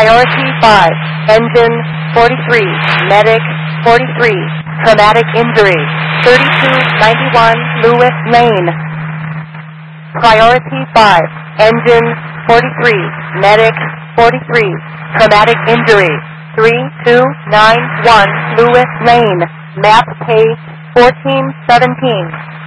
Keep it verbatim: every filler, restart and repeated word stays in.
Priority five, Engine forty-three, Medic forty-three, Traumatic Injury, thirty-two ninety-one Lewis Lane. Priority five, Engine forty-three, Medic forty-three, Traumatic Injury, three two nine one Lewis Lane. Map page fourteen seventeen.